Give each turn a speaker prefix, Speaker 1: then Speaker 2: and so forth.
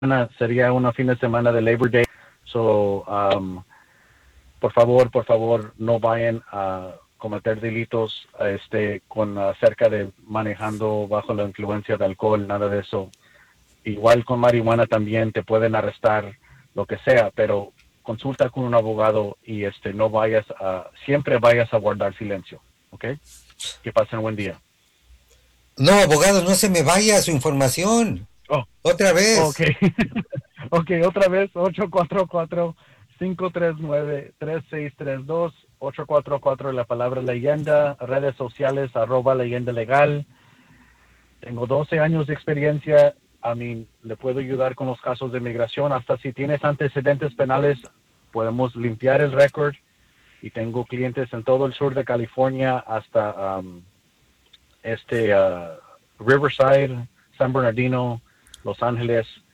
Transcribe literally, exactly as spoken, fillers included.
Speaker 1: sería una fin de semana de Labor Day. So, um, por favor, por favor, no vayan a cometer delitos este, con acerca de manejando bajo la influencia de alcohol, nada de eso. Igual con marihuana también te pueden arrestar, lo que sea, pero consulta con un abogado y este no vayas a, siempre vayas a guardar silencio, ¿ok? Que pasen un buen día.
Speaker 2: No, abogado, no se me vaya su información.
Speaker 1: Oh,
Speaker 2: Otra
Speaker 1: ok.
Speaker 2: vez.
Speaker 1: Ok, otra vez, ocho cuatro cuatro, cinco tres nueve, tres seis tres dos, ocho cuatro cuatro, la palabra leyenda, redes sociales, arroba leyenda legal. Tengo doce años de experiencia. A mí le puedo ayudar con los casos de migración. Hasta si tienes antecedentes penales, podemos limpiar el récord. Y tengo clientes en todo el sur de California hasta um, este uh, Riverside, San Bernardino, Los Ángeles.